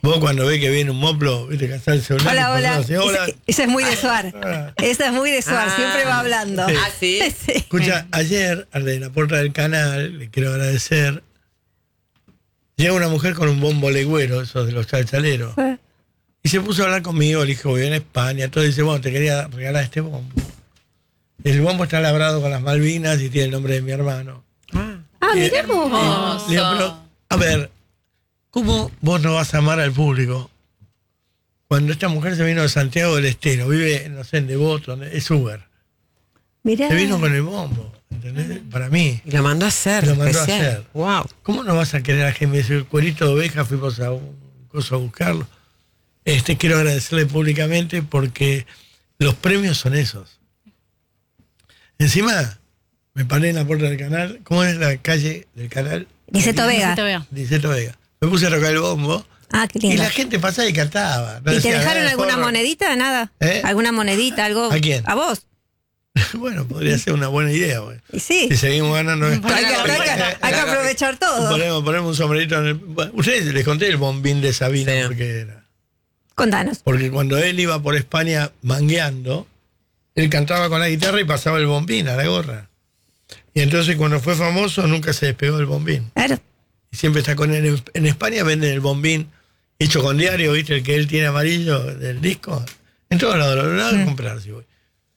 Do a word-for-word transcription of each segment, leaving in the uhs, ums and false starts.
Vos cuando ves que viene un moplo, viste, cazar el celular. Hola, hola. Así, hola. Esa, esa es muy de Suar. Esa es muy de Suar, Ah. siempre va hablando. Sí. Ah, ¿sí? Sí. Escucha, ayer, al de la puerta del canal, le quiero agradecer, llega una mujer con un bombo legüero, esos de los chalchaleros, y se puso a hablar conmigo, le dije, voy en España, todo, y dice, bueno, te quería regalar este bombo. El bombo está labrado con las Malvinas y tiene el nombre de mi hermano. Ah. Ah, Eh, mirá vos. Le digo, pero, a ver, ¿cómo vos no vas a amar al público? Cuando esta mujer se vino de Santiago del Estero, vive, no sé, en Devoto, es Uber. Mirá. Se vino con el bombo, ¿entendés? Para mí. Y lo mandó a hacer. Y lo mandó a especial. hacer. Wow. ¿Cómo no vas a querer a gente? El cuerito de oveja, fuimos a un coso a buscarlo. Este, quiero agradecerle públicamente porque los premios son esos. Encima, me paré en la puerta del canal. ¿Cómo es la calle del canal? Niceto Vega. Niceto Vega. Niceto Vega. Me puse a tocar el bombo Ah, qué y lindo. la gente pasaba y cantaba. No ¿Y te decía, dejaron "Ah, alguna forro". monedita? Nada. ¿Eh? ¿Alguna monedita? ¿Algo? ¿A quién? ¿A vos? Bueno, podría ser una buena idea. Güey. Y sí. Si seguimos ganando. Hay que, hay que- hay que aprovechar todo. Ponemos, ponemos un sombrerito en el. Bueno, ustedes les conté el bombín de Sabina, Sí. porque era. Contanos. Porque cuando él iba por España mangueando, él cantaba con la guitarra y pasaba el bombín a la gorra. Y entonces cuando fue famoso nunca se despegó del bombín. Claro. Y siempre está con él. En España venden el bombín hecho con diario, ¿viste? El que él tiene amarillo del disco. En todos lados, lo voy a comprar si voy.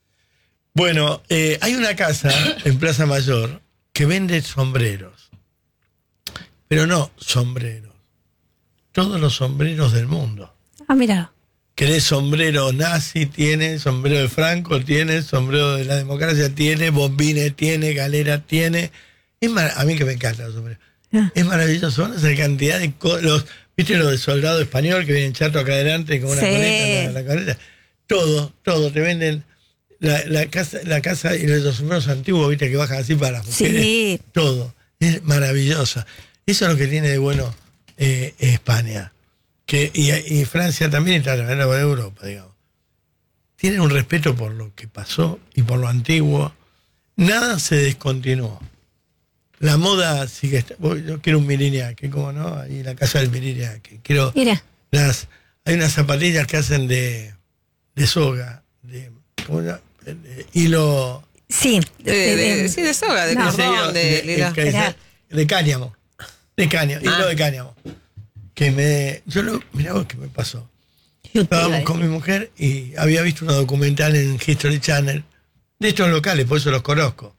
Bueno, eh, hay una casa en Plaza Mayor que vende sombreros. Pero no sombreros. Todos los sombreros del mundo. Ah, mira. Querés sombrero nazi, tiene, sombrero de Franco, tiene, sombrero de la democracia, tiene, bombines, tiene, galera, tiene. Es mar- a mí que me encantan los sombreros. Ah. Es maravilloso, van a hacer cantidad de co- los, ¿viste los de soldado español que vienen chato acá adelante con una Sí. coleta en la, la coleta? Todo, todo, te venden la, la casa, la casa y los sombreros antiguos, viste, que bajan así para las mujeres. Sí. Todo. Es maravillosa. Eso es lo que tiene de bueno eh, España. Que, y, y Francia también está en la Europa, digamos. Tienen un respeto por lo que pasó y por lo antiguo. Nada se descontinuó. La moda sigue. Está, yo quiero un Miriñaque, ¿cómo no? Ahí en la casa del Miriñaque. Quiero Mira. las. Hay unas zapatillas que hacen de, de soga, de, ¿cómo se llama? De hilo. Sí. De, de, sí, de soga, de No. cordón, de, de, lila. de- de- de cáñamo. De cáñamo, Ah. hilo de cáñamo. Que me. Yo lo. Mirá vos qué me pasó. Yo te iba a Estábamos decir. con mi mujer y había visto una documental en History Channel de estos locales, por eso los conozco.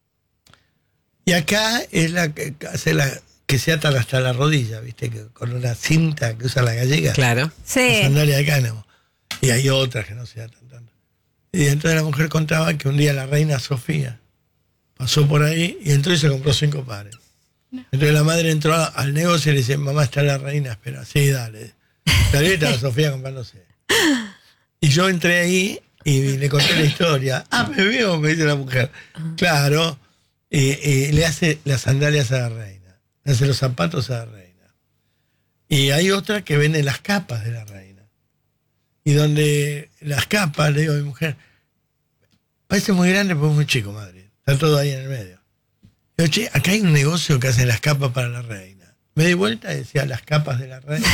Y acá es la que hace la que se atan hasta la rodilla, ¿viste? Que con una cinta que usa la gallega. Claro. La Sí. sandalia de cáñamo. Y hay otras que no se atan tanto. Y entonces la mujer contaba que un día la reina Sofía pasó por ahí y entró y se compró cinco pares. Entonces la madre entró a- al negocio y le dice, mamá, está la reina, espera, sí, dale. Salió y estaba Sofía comprándose. Y yo entré ahí y le conté la historia. Ah, me veo, me dice la mujer. Claro, y, y le hace las sandalias a la reina, le hace los zapatos a la reina. Y hay otra que vende las capas de la reina. Y donde las capas, le digo a mi mujer, parece muy grande, pero es muy chico, madre. Está todo ahí en el medio. Digo, che, acá hay un negocio que hacen las capas para la reina. Me di vuelta y decía, las capas de la reina.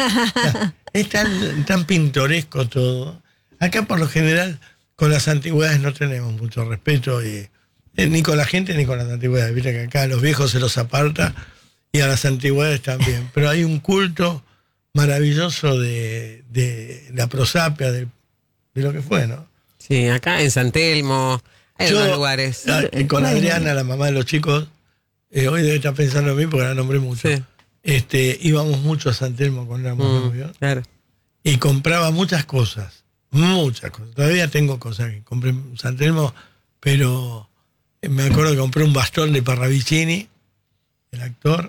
Es tan, tan pintoresco todo. Acá por lo general con las antigüedades no tenemos mucho respeto, y, eh, ni con la gente ni con las antigüedades. Viste que acá a los viejos se los aparta y a las antigüedades también. Pero hay un culto maravilloso de, de la prosapia, de, de lo que fue, ¿no? Sí, acá en San Telmo, hay Yo, algunos lugares. ah, eh, con Adriana, la mamá de los chicos, eh, hoy debe estar pensando en mí porque la nombré mucho. Sí. Este, íbamos mucho a San Telmo cuando éramos Mm, novios claro. y compraba muchas cosas, muchas cosas. Todavía tengo cosas que compré en San Telmo, pero eh, me acuerdo que compré un bastón de Parravicini, el actor.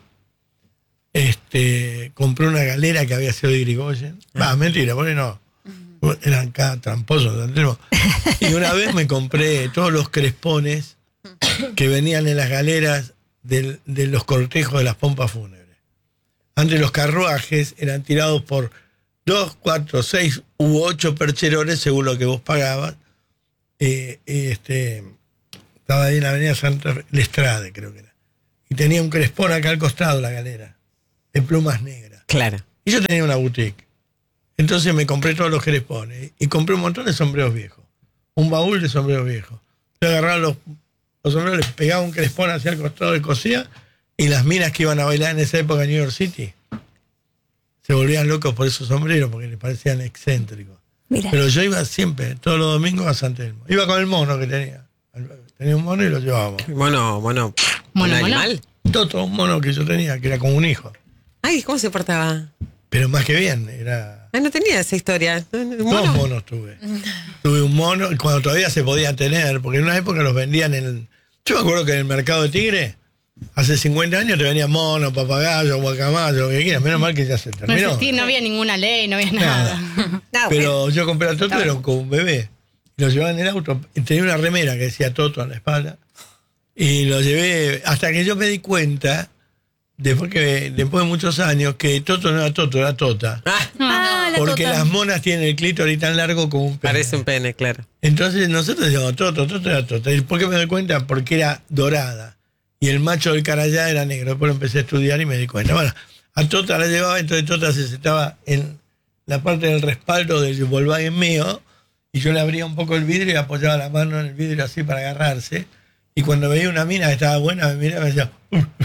Este, compré una galera que había sido de Irigoyen. Ah, mentira, por ahí no. Eran acá tramposos de San Telmo. Y una vez me compré todos los crespones que venían en las galeras del- de los cortejos de las pompas fúnebres. Antes los carruajes eran tirados por dos, cuatro, seis u ocho percherones según lo que vos pagabas. Eh, y este, estaba ahí en la avenida Santa Fe, Lestrade creo que era. Y tenía un crespón acá al costado la galera, de plumas negras. Claro. Y yo tenía una boutique. Entonces me compré todos los crespones. Y compré un montón de sombreros viejos. Un baúl de sombreros viejos. Yo agarraba los, los sombreros, les pegaba un crespón hacia el costado y cosía. Y las minas que iban a bailar en esa época en New York City se volvían locos por esos sombreros porque les parecían excéntricos. Mira. Pero yo iba siempre, todos los domingos a San Telmo. Iba con el mono que tenía. Tenía un mono y lo llevábamos. Mono, mono. Mono, ¿Un mono. animal? Todo un mono que yo tenía, que era como un hijo. Ay, ¿cómo se portaba? Pero más que bien, era... Ay, no tenía esa historia. ¿Un Dos mono? monos tuve. Tuve un mono, cuando todavía se podía tener, porque en una época los vendían en el... Yo me acuerdo que en el mercado de Tigre, hace cincuenta años te venían monos, papagayos, guacamayos, lo que quieras. Menos mal que ya se No, terminó. existía, no había ninguna ley, no había Nada. nada. Ah, bueno. Pero yo compré a Toto, era como un bebé. Y lo llevaba en el auto. Y tenía una remera que decía Toto en la espalda. Y lo llevé hasta que yo me di cuenta, después, que, después de muchos años, que Toto no era Toto, era Tota. Ah, Ah, la Porque tota. las monas tienen el clítoris tan largo como un pene. parece un pene, claro. Entonces nosotros decíamos Toto, Toto era Tota. ¿Y por qué me doy cuenta? Porque era dorada. Y el macho del carayá era negro. Después lo empecé a estudiar y me di cuenta. Bueno, a Tota la llevaba, entonces Tota se sentaba en la parte del respaldo del Volkswagen mío. Y yo le abría un poco el vidrio y apoyaba la mano en el vidrio así para agarrarse. Y cuando veía una mina que estaba buena, me miraba y me decía,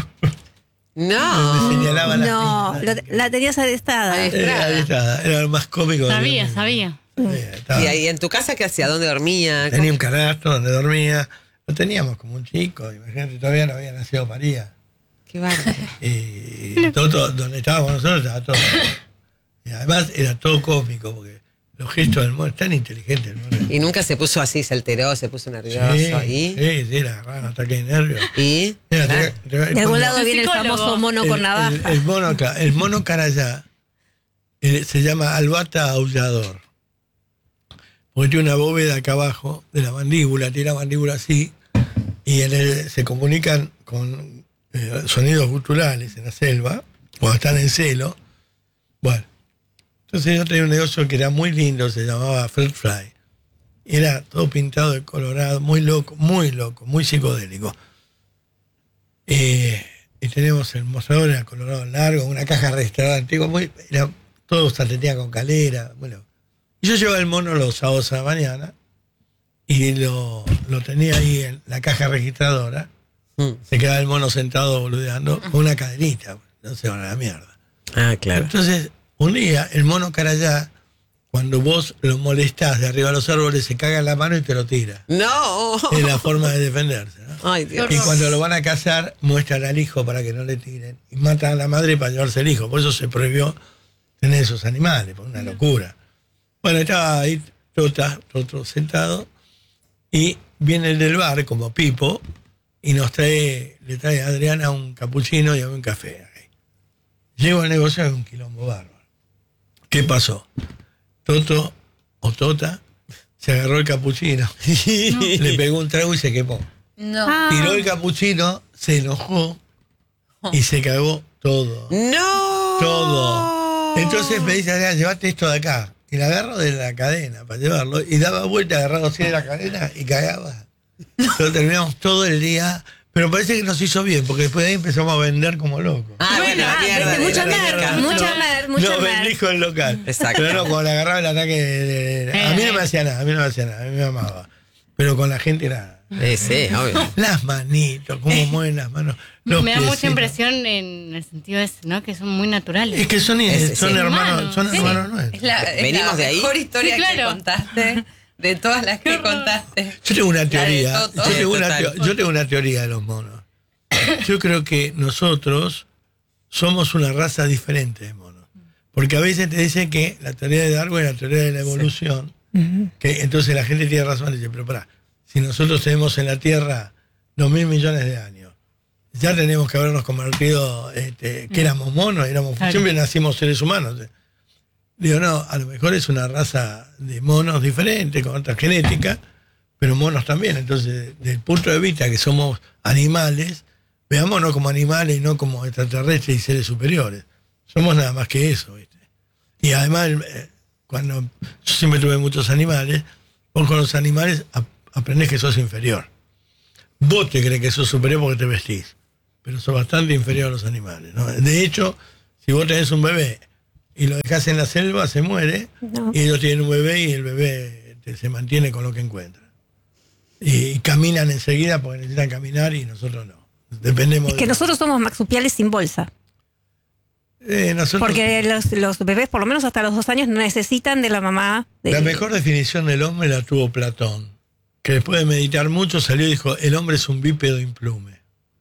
No. me señalaba las No, minas. lo- la tenías adiestrada. Ahí. Eh, ahí está, era lo más cómico. del Sabía, mundo. sabía. Eh, estaba- ¿Y ahí en tu casa qué hacía? ¿Dónde dormía? Tenía un canastro donde dormía. Lo teníamos como un chico, imagínate, todavía no había nacido María. Qué bárbaro. Y todo, donde estábamos nosotros estaba todo. Y además era todo cómico, porque los gestos del mono, es tan inteligente el mono. Y nunca se puso así, se alteró, se puso nervioso. Sí, ¿Y? sí, sí, era un ataque de nervios. ¿Y? Mira, Ah, te- te- De algún cuando- lado viene el Psicólogo. famoso mono el, con navaja. el- el mono, acá- el mono carayá eh, se llama albata aullador. Porque tiene una bóveda acá abajo de la mandíbula, tiene la mandíbula así, y en el- se comunican con eh, sonidos guturales en la selva, cuando están en celo. Bueno, entonces yo tenía un negocio que era muy lindo, se llamaba Fruit Fly. Era todo pintado de colorado, muy loco, muy loco, muy psicodélico. Eh, y tenemos el mostrador, era colorado largo, una caja registrada antigua, muy, era, todo saltetía con calera. Bueno, y yo llevaba el mono los sábados a la mañana y lo, lo tenía ahí en la caja registradora. Mm. Se quedaba el mono sentado boludeando con una cadenita, no se van a la mierda. Ah, claro. Entonces, un día, el mono carayá, cuando vos lo molestás de arriba de los árboles, se caga en la mano y te lo tira. No. Es la forma de defenderse, ¿no? Ay, Dios. Y cuando lo van a cazar, muestran al hijo para que no le tiren. Y matan a la madre para llevarse el hijo. Por eso se prohibió tener esos animales, por una locura. Bueno, estaba ahí Tota, Toto sentado, y viene el del bar, como Pipo, y nos trae, le trae a Adriana un capuchino y a mí un café. Llego al negocio, es un quilombo bárbaro. ¿Qué pasó? Toto o Tota se agarró el capuchino, le pegó un trago y se quemó. No. Ah, Tiró el capuchino, se enojó y se cagó todo. No. Todo. Entonces me dice, Adrián, llévate esto de acá. Y la agarro de la cadena para llevarlo y daba vuelta agarrado así de la cadena y cagaba. Entonces terminamos todo el día, pero parece que nos hizo bien, porque después de ahí empezamos a vender como locos. Ah, bueno, la ah, mierda. viste, de mucha la mer, mierda. mucha mer, mucha No mer. bendijo el local. Exacto. Pero no, cuando le agarraba el ataque de, de- de- a mí no me hacía nada, a mí no me hacía nada, a mí me amaba. Pero con la gente era Eh, sí, obvio. las manitos, cómo mueven las manos. Los Me da mucha piecitos. impresión en el sentido ese, ¿no? Que son muy naturales. Es que son, Es- son sí. hermanos, son Sí. hermanos nuestros. Es la, es Venimos la de ahí. mejor historia Sí, que claro. contaste, de todas las que contaste. Yo tengo una La de teoría. Toto. Yo tengo una, Total. teo- yo tengo una teoría de los monos. Yo creo que nosotros somos una raza diferente de monos. Porque a veces te dicen que la teoría de Darwin es la teoría de la evolución. Que entonces la gente tiene razón y dice, pero pará, si nosotros tenemos en la Tierra dos mil millones de años, ya tenemos que habernos convertido, este, que éramos monos, éramos, Claro. siempre nacimos seres humanos. Digo, no, a lo mejor es una raza de monos diferente, con otra genética, pero monos también. Entonces, desde el punto de vista que somos animales, veámonos como animales y no como extraterrestres y seres superiores. Somos nada más que eso, ¿viste? Y además, eh, cuando yo siempre tuve muchos animales, vos con los animales ap- aprendés que sos inferior. Vos te crees que sos superior porque te vestís, pero sos bastante inferior a los animales, ¿no? De hecho, si vos tenés un bebé y lo dejas en la selva, se muere, No. y ellos tienen un bebé y el bebé este, se mantiene con lo que encuentra. Y caminan enseguida porque necesitan caminar y nosotros no. Dependemos Es que de- nosotros somos marsupiales sin bolsa. Eh, nosotros- Porque los, los bebés, por lo menos hasta los dos años, necesitan de la mamá. De, La mejor definición del hombre la tuvo Platón, que después de meditar mucho salió y dijo, el hombre es un bípedo implume.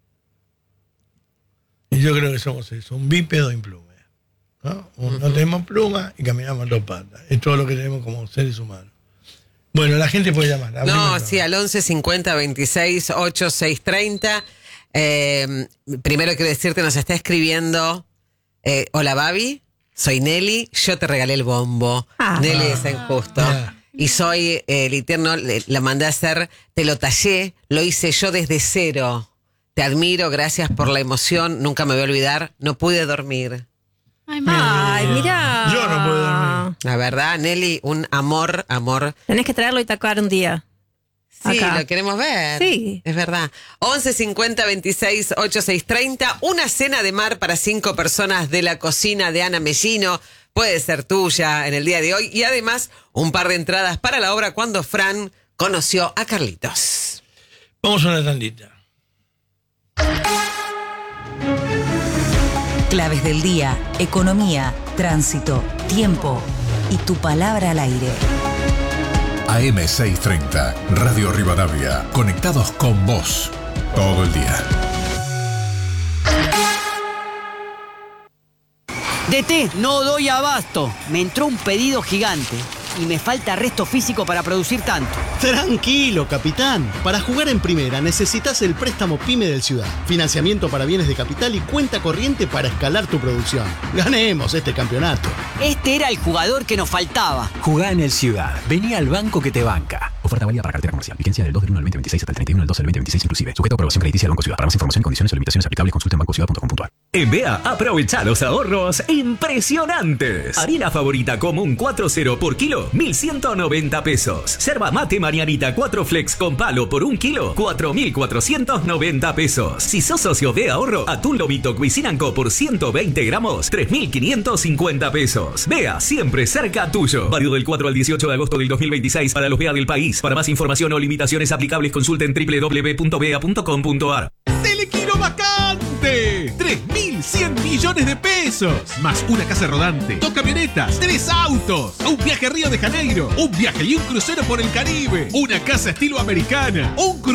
Y yo creo que somos eso, un bípedo implume. ¿No? Un- no tenemos pluma y caminamos a dos patas. Es todo lo que tenemos como seres humanos. Bueno, la gente puede llamar. abrimos No, el sí, programa. al once cincuenta veintiséis ochenta y seis treinta. Eh, primero quiero decirte, nos está escribiendo, eh, hola Babi, soy Nelly, yo te regalé el bombo. Ah. Nelly es injusto. Ah. Y soy eh, el Eterno, le- la mandé a hacer, te lo tallé, lo hice yo desde cero. Te admiro, gracias por la emoción, nunca me voy a olvidar, no pude dormir. Ay, mamá. Ay, mirá. Yo no puedo dormir. La verdad, Nelly, un amor, amor. Tenés que traerlo y tocar un día. Sí, Acá. lo queremos ver. Sí. Es verdad. once cincuenta veintiséis ochenta y seis treinta. Una cena de mar para cinco personas de la cocina de Ana Mellino. Puede ser tuya en el día de hoy. Y además, un par de entradas para la obra Cuando Fran conoció a Carlitos. Vamos a una tandita. Claves del día, economía, tránsito, tiempo y tu palabra al aire. A M seiscientos treinta, Radio Rivadavia, conectados con vos todo el día. D T, no doy abasto. Me entró un pedido gigante y me falta resto físico para producir tanto. Tranquilo, capitán. Para jugar en primera necesitas el préstamo PYME del Ciudad. Financiamiento para bienes de capital y cuenta corriente para escalar tu producción. Ganemos este campeonato. Este era el jugador que nos faltaba. Jugá en el Ciudad. Vení al banco que te banca. Oferta válida para cartera comercial. Vigencia del dos del uno al veinte veintiséis hasta el treinta y uno del doce del veinte veintiséis inclusive. Sujeto a aprobación crediticia del Banco Ciudad. Para más información, condiciones o limitaciones aplicables, consulta en banco ciudad punto com punto a r. En B E A, aprovecha los ahorros impresionantes. Harina favorita común cuatro cero por kilo, mil ciento noventa pesos. Yerba mate Marianita cuatro flex con palo por un kilo, cuatro mil cuatrocientos noventa pesos. Si sos socio de ahorro, atún lomito Cuisinanco por ciento veinte gramos, tres mil quinientos cincuenta pesos. B E A, siempre cerca tuyo. Válido del cuatro al dieciocho de agosto del dos mil veintiséis para los B E A del país. Para más información o limitaciones aplicables, consulten doble u doble u doble u punto b e a punto com punto a r. ¡Telequino vacante! tres mil cien millones de pesos. Más una casa rodante, dos camionetas, tres autos, un viaje a Río de Janeiro, un viaje y un crucero por el Caribe, una casa estilo americana, un crucero